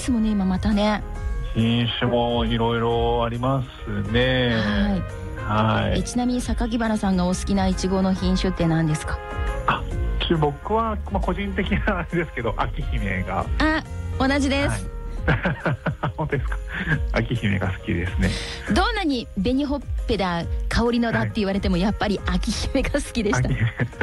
ですもんね、今またね。 品種もいろいろありますね。はい。 ちなみに榊原さんがお好きなイチゴの品種って何ですか？ 僕は、個人的なあれですけど、秋姫が。 同じです。 本当ですか？秋姫が好きですね。 どんなに紅ほっぺだ、香りのだって言われても、やっぱり秋姫が好きでした。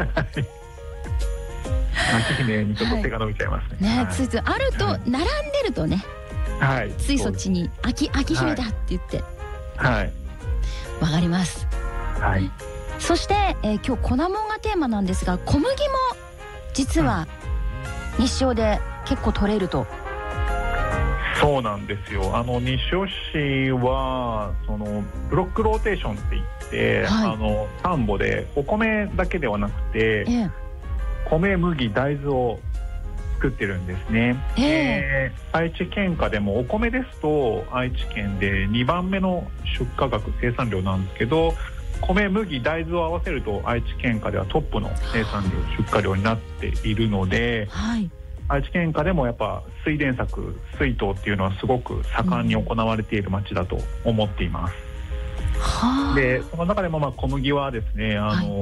秋姫にちょっと手が伸びちゃいますね。 ついついあると、並んでるとね、ついそっちに秋姫だって言って。わかります。そして、今日粉もんがテーマなんですが、小麦も実は西尾で結構取れると。 そうなんですよ。西尾市はそのブロックローテーションって言って、田んぼでお米だけではなくて、米、麦、大豆を作ってるんですね。愛知県下でもお米ですと愛知県で2番目の出荷額、生産量なんですけど、米、麦、大豆を合わせると愛知県下ではトップの生産量、出荷量になっているので、愛知県下でもやっぱ水田作、水稲っていうのはすごく盛んに行われている町だと思っています。で、その中でも小麦はですね、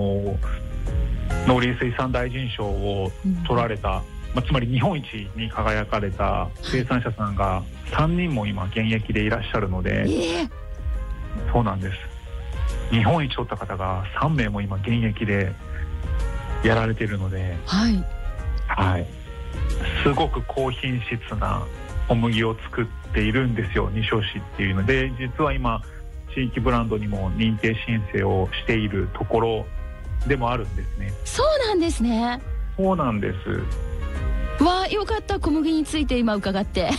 農林水産大臣賞を取られた、つまり日本一に輝かれた生産者さんが3人も今現役でいらっしゃるので、そうなんです。日本一取った方が3名も今現役でやられているので、すごく高品質な小麦を作っているんですよ、西尾市っていうので。実は今地域ブランドにも認定申請をしているところでもあるんですね。 そうなんですね。 そうなんです。 よかった、小麦について今伺って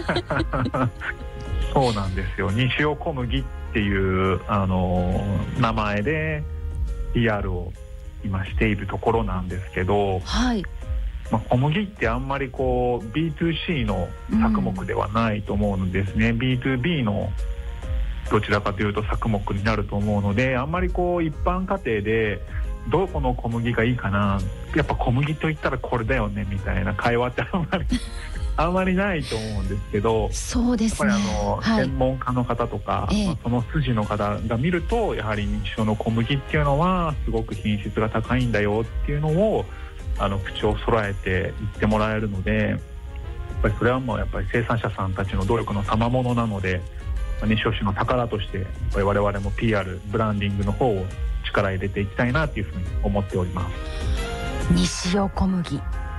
そうなんですよ。西尾小麦っていう名前で PR を今しているところなんですけど、小麦ってあんまりB2C の作物ではないと思うんですね。B2B のどちらかというと作物になると思うので、あんまり一般家庭でどこの小麦がいいかな、やっぱ小麦といったらこれだよねみたいな会話ってあんまりないと思うんですけど、 そうですね、 やっぱり専門家の方とか、その筋の方が見ると、やはり西尾の小麦っていうのはすごく品質が高いんだよっていうのを口を揃えて言ってもらえるので、やっぱりそれはもうやっぱり生産者さんたちの努力の賜物なので、西尾市の宝としてやっぱり我々も PR ブランディングの方を力入れていきたいなというふうに思っております。 西尾小麦、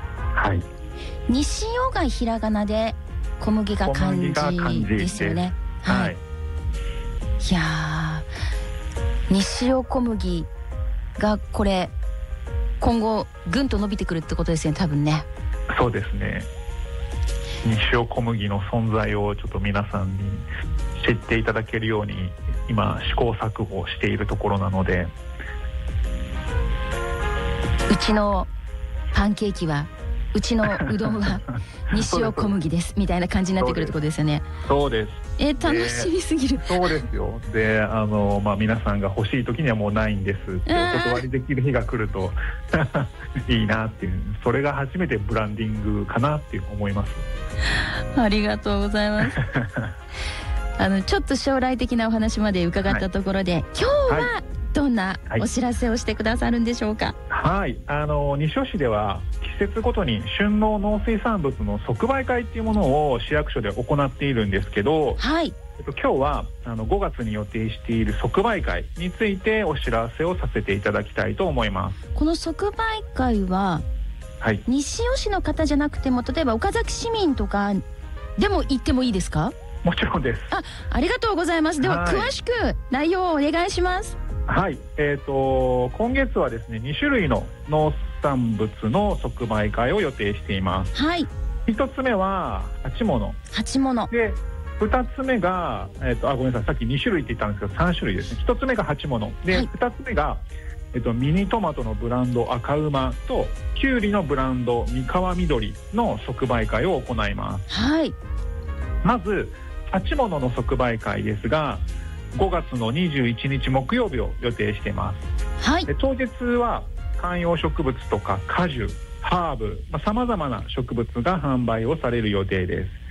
西尾がひらがなで小麦が漢字ですよね。いや西尾小麦がこれ今後ぐんと伸びてくるってことですよね、多分ね。 そうですね。西尾小麦の存在をちょっと皆さんに知っていただけるように今試行錯誤しているところなので、 うちのパンケーキは、うちのうどんは西尾小麦ですみたいな感じになってくるってことですよね。 そうです。 楽しみすぎる。 そうですよ。で、皆さんが欲しい時にはもうないんですってお断りできる日が来るといいなっていう、それが初めてブランディングかなって思います。 ありがとうございますちょっと将来的なお話まで伺ったところで、今日はどんなお知らせをしてくださるんでしょうか？ 西尾市では季節ごとに旬の農水産物の即売会っていうものを市役所で行っているんですけど、今日は5月に予定している即売会についてお知らせをさせていただきたいと思います。 この即売会は、西尾市の方じゃなくても、例えば岡崎市民とかでも行ってもいいですか？ もちろんです。 ありがとうございます。では、詳しく内容をお願いします。 今月はですね、2種類の農産物の即売会を予定しています。1つ目は鉢物で、2つ目が、ごめんなさい、さっき2種類って言ったんですけど3種類ですね。1つ目が鉢物で、2つ目が、ミニトマトのブランド赤馬とキュウリのブランド三河緑の即売会を行います。まず鉢物の即売会ですが、5月の21日木曜日を予定しています。当日は観葉植物とか果樹、ハーブ、さまざまな植物が販売をされる予定です。